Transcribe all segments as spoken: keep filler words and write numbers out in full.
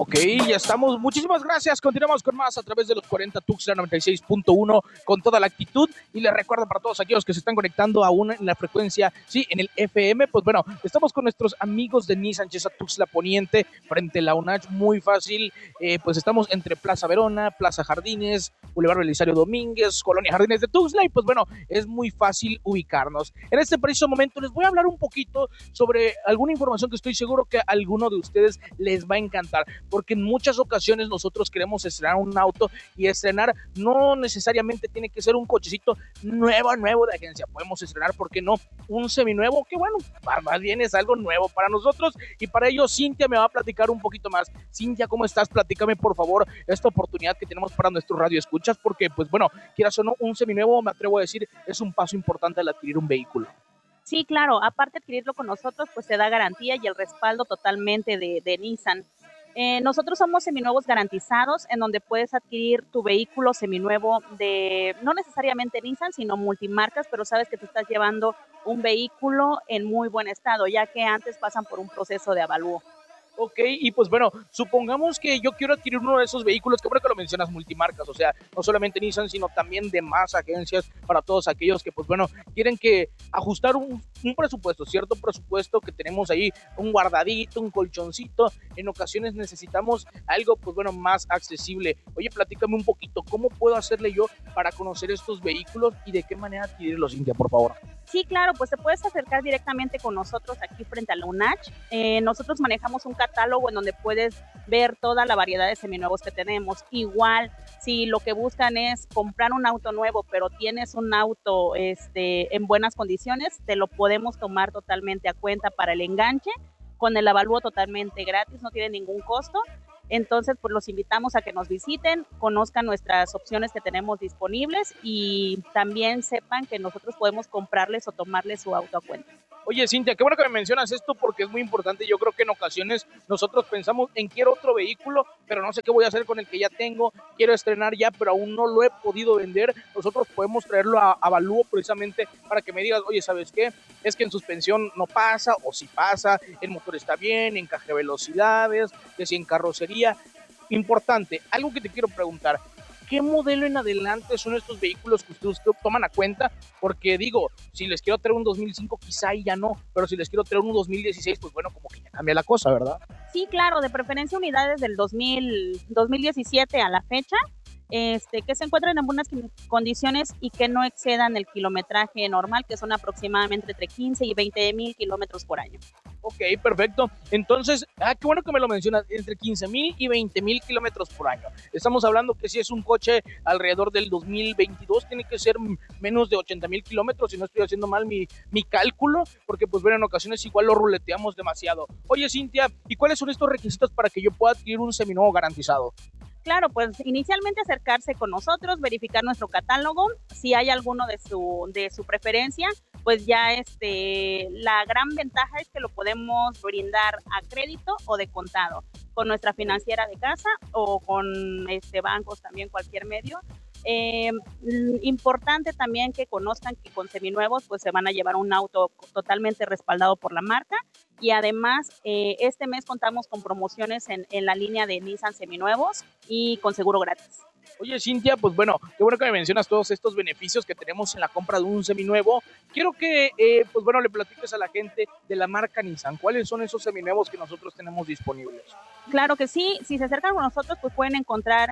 Ok, ya estamos. Muchísimas gracias. Continuamos con más a través de los cuarenta Tuxtla noventa y seis punto uno con toda la actitud. Y les recuerdo para todos aquellos que se están conectando aún en la frecuencia, sí, en el F M, pues bueno, estamos con nuestros amigos de Nissan Chesa Tuxtla Poniente frente a la UNACH. Muy fácil, eh, pues estamos entre Plaza Verona, Plaza Jardines, Boulevard Belisario Domínguez, Colonia Jardines de Tuxtla. Y pues bueno, es muy fácil ubicarnos. En este preciso momento les voy a hablar un poquito sobre alguna información que estoy seguro que a alguno de ustedes les va a encantar, porque en muchas ocasiones nosotros queremos estrenar un auto y estrenar no necesariamente tiene que ser un cochecito nuevo, nuevo de agencia. Podemos estrenar, ¿por qué no?, un seminuevo, que bueno, más bien es algo nuevo para nosotros, y para ello Cintia me va a platicar un poquito más. Cintia, ¿cómo estás? Platícame por favor esta oportunidad que tenemos para nuestro radio escuchas, porque pues bueno, quieras o no, un seminuevo, me atrevo a decir, es un paso importante al adquirir un vehículo. Sí, claro, aparte de adquirirlo con nosotros, pues te da garantía y el respaldo totalmente de, de Nissan. Eh, nosotros somos seminuevos garantizados, en donde puedes adquirir tu vehículo seminuevo de, no necesariamente Nissan, sino multimarcas, pero sabes que te estás llevando un vehículo en muy buen estado, ya que antes pasan por un proceso de avalúo. Ok, y pues bueno, supongamos que yo quiero adquirir uno de esos vehículos, que bueno que lo mencionas, multimarcas, o sea, no solamente Nissan, sino también de más agencias, para todos aquellos que pues bueno, quieren que ajustar un, un presupuesto, cierto presupuesto que tenemos ahí, un guardadito, un colchoncito. En ocasiones necesitamos algo pues bueno, más accesible. Oye, platícame un poquito, ¿cómo puedo hacerle yo para conocer estos vehículos y de qué manera adquirirlos, Cintia, por favor? Sí, claro, pues te puedes acercar directamente con nosotros aquí frente a la UNACH. Eh, nosotros manejamos un catálogo en donde puedes ver toda la variedad de seminuevos que tenemos. Igual, si lo que buscan es comprar un auto nuevo, pero tienes un auto este, en buenas condiciones, te lo podemos tomar totalmente a cuenta para el enganche, con el avalúo totalmente gratis, no tiene ningún costo. Entonces, pues los invitamos a que nos visiten, conozcan nuestras opciones que tenemos disponibles y también sepan que nosotros podemos comprarles o tomarles su auto a cuenta. Oye, Cintia, qué bueno que me mencionas esto, porque es muy importante. Yo creo que en ocasiones nosotros pensamos en quiero otro vehículo, pero no sé qué voy a hacer con el que ya tengo, quiero estrenar ya, pero aún no lo he podido vender. Nosotros podemos traerlo a avalúo precisamente para que me digas, oye, ¿sabes qué? Es que en suspensión no pasa, o si pasa, el motor está bien, encaje de velocidades, que si en carrocería. Importante, algo que te quiero preguntar, ¿qué modelo en adelante son estos vehículos que ustedes toman a cuenta? Porque digo, si les quiero traer un dos mil cinco, quizá ya no, pero si les quiero traer un dos mil dieciséis, pues bueno, como que ya cambia la cosa, ¿verdad? Sí, claro, de preferencia unidades del dos mil, dos mil diecisiete a la fecha, este, que se encuentran en buenas condiciones y que no excedan el kilometraje normal, que son aproximadamente entre quince y veinte mil kilómetros por año. Ok, perfecto. Entonces, ah, qué bueno que me lo mencionas, entre quince mil y veinte mil kilómetros por año. Estamos hablando que si es un coche alrededor del dos mil veintidós, tiene que ser menos de ochenta mil kilómetros, si no estoy haciendo mal mi, mi cálculo, porque pues bueno, en ocasiones igual lo ruleteamos demasiado. Oye, Cintia, ¿y cuáles son estos requisitos para que yo pueda adquirir un seminuevo garantizado? Claro, pues inicialmente acercarse con nosotros, verificar nuestro catálogo, si hay alguno de su, de su preferencia, pues ya este, la gran ventaja es que lo podemos brindar a crédito o de contado, con nuestra financiera de casa o con este, bancos también, cualquier medio. Eh, importante también que conozcan que con seminuevos pues se van a llevar un auto totalmente respaldado por la marca, y además eh, este mes contamos con promociones en, en la línea de Nissan seminuevos y con seguro gratis. Oye, Cintia, pues bueno, qué bueno que me mencionas todos estos beneficios que tenemos en la compra de un seminuevo. Quiero que, eh, pues bueno, le platiques a la gente de la marca Nissan. ¿Cuáles son esos seminuevos que nosotros tenemos disponibles? Claro que sí, si se acercan con nosotros, pues pueden encontrar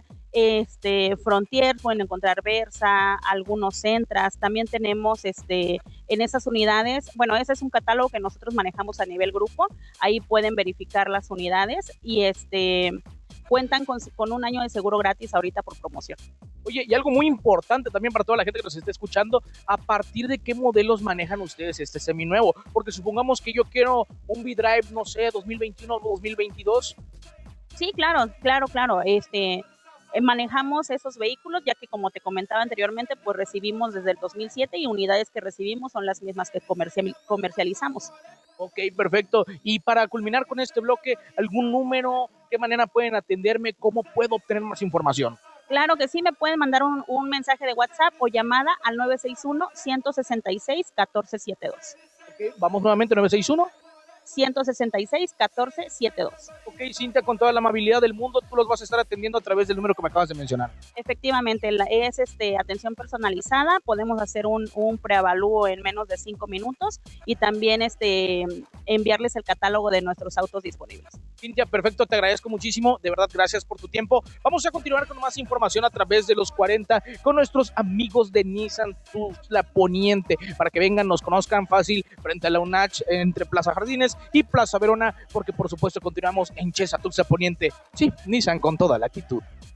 este Frontier, pueden encontrar Versa, algunos Sentras. También tenemos este en esas unidades, bueno, ese es un catálogo que nosotros manejamos a nivel grupo. Ahí pueden verificar las unidades y este cuentan con, con un año de seguro gratis ahorita por promoción. Oye, y algo muy importante también para toda la gente que nos esté escuchando, ¿a partir de qué modelos manejan ustedes este seminuevo? Porque supongamos que yo quiero un V-Drive, no sé, dos mil veintiuno o dos mil veintidós. Sí, claro, claro, claro. Este, eh, manejamos esos vehículos, ya que como te comentaba anteriormente, pues recibimos desde el dos mil siete y unidades que recibimos son las mismas que comercial, comercializamos. Ok, perfecto. Y para culminar con este bloque, ¿algún número? ¿Qué manera pueden atenderme? ¿Cómo puedo obtener más información? Claro que sí, me pueden mandar un, un mensaje de WhatsApp o llamada al nueve seis uno, uno seis seis, uno cuatro siete dos. Okay, vamos nuevamente, nueve seis uno. ciento sesenta y seis, catorce setenta y dos. Ok, Cintia, con toda la amabilidad del mundo, tú los vas a estar atendiendo a través del número que me acabas de mencionar. Efectivamente, la, es este, atención personalizada, podemos hacer un, un preavalúo en menos de cinco minutos y también este, enviarles el catálogo de nuestros autos disponibles. Cintia, perfecto, te agradezco muchísimo, de verdad, gracias por tu tiempo. Vamos a continuar con más información a través de los cuarenta con nuestros amigos de Nissan Tuxtla Poniente, para que vengan, nos conozcan fácil frente a la UNACH, entre Plaza Jardines y Plaza Verona, porque por supuesto continuamos en Chesa Tuxtla Poniente. Sí, Nissan con toda la actitud.